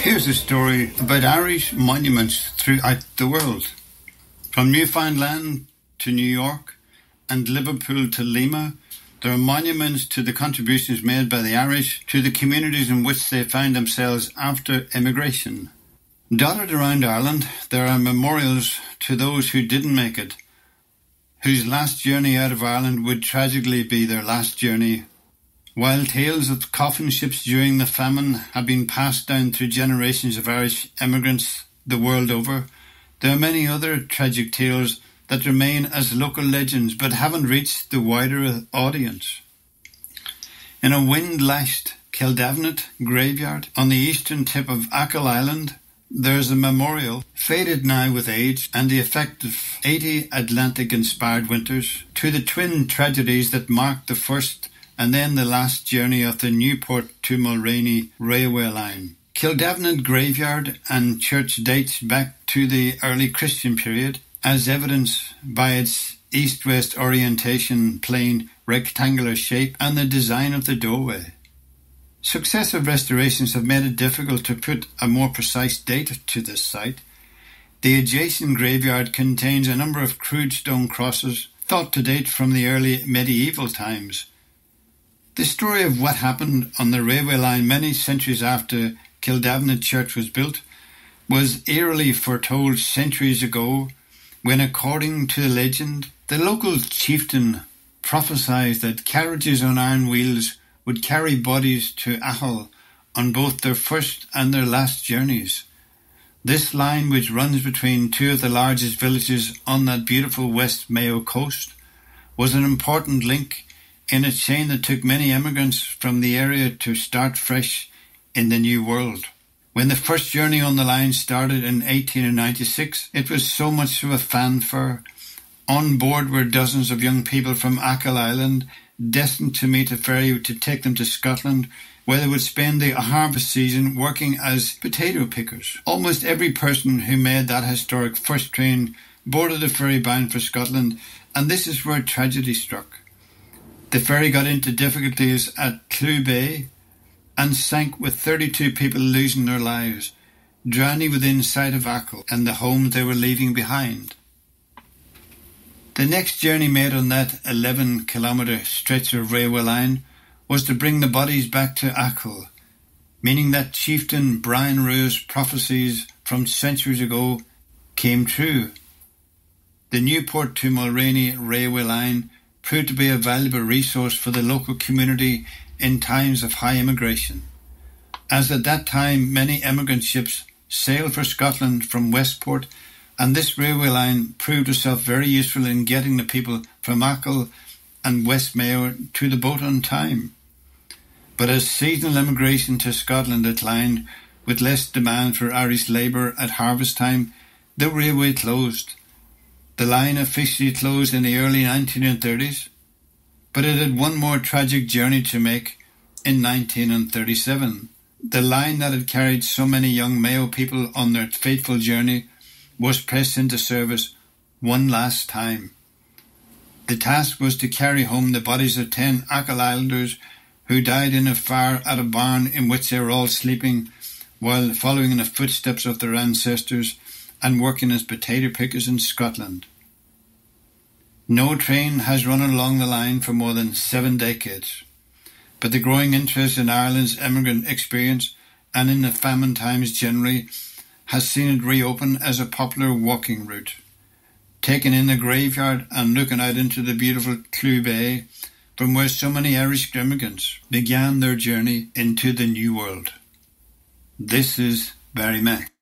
Here's a story about Irish monuments throughout the world. From Newfoundland to New York and Liverpool to Lima, there are monuments to the contributions made by the Irish to the communities in which they found themselves after immigration. Dotted around Ireland, there are memorials to those who didn't make it, whose last journey out of Ireland would tragically be their last journey. While tales of coffin ships during the famine have been passed down through generations of Irish immigrants the world over, there are many other tragic tales that remain as local legends but haven't reached the wider audience. In a wind-lashed Kildavnet graveyard on the eastern tip of Achill Island, there is a memorial, faded now with age and the effect of 80 Atlantic-inspired winters, to the twin tragedies that marked the first and then the last journey of the Newport to Mulraney railway line. Kildavnet graveyard and church dates back to the early Christian period, as evidenced by its east-west orientation, plain rectangular shape and the design of the doorway. Successive restorations have made it difficult to put a more precise date to this site. The adjacent graveyard contains a number of crude stone crosses, thought to date from the early medieval times. The story of what happened on the railway line many centuries after Kildavnet Church was built was eerily foretold centuries ago when, according to the legend, the local chieftain prophesied that carriages on iron wheels would carry bodies to Achill on both their first and their last journeys. This line, which runs between two of the largest villages on that beautiful West Mayo coast, was an important link in a chain that took many immigrants from the area to start fresh in the New World. When the first journey on the line started in 1896, it was so much of a fanfare. On board were dozens of young people from Achill Island, destined to meet a ferry to take them to Scotland, where they would spend the harvest season working as potato pickers. Almost every person who made that historic first train boarded the ferry bound for Scotland, and this is where tragedy struck. The ferry got into difficulties at Clew Bay and sank, with 32 people losing their lives, drowning within sight of Achill and the homes they were leaving behind. The next journey made on that 11-kilometre stretch of railway line was to bring the bodies back to Achill, meaning that chieftain Brian Rua's prophecies from centuries ago came true. The Newport to Mulraney railway line proved to be a valuable resource for the local community in times of high immigration, as at that time many emigrant ships sailed for Scotland from Westport, and this railway line proved itself very useful in getting the people from Achill and West Mayo to the boat on time. But as seasonal immigration to Scotland declined, with less demand for Irish labour at harvest time, the railway closed. The line officially closed in the early 1930s, but it had one more tragic journey to make in 1937. The line that had carried so many young Mayo people on their fateful journey was pressed into service one last time. The task was to carry home the bodies of 10 Achill Islanders who died in a fire at a barn in which they were all sleeping while following in the footsteps of their ancestors and working as potato pickers in Scotland. No train has run along the line for more than 7 decades, but the growing interest in Ireland's immigrant experience and in the famine times generally has seen it reopen as a popular walking route. Taking in the graveyard and looking out into the beautiful Clew Bay, from where so many Irish immigrants began their journey into the New World. This is Barry Mack.